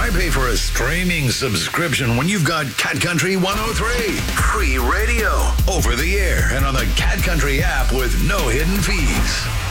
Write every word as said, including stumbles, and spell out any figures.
Why pay for a streaming subscription when you've got Cat Country one oh three? Free radio, over the air, and on the Cat Country app with no hidden fees.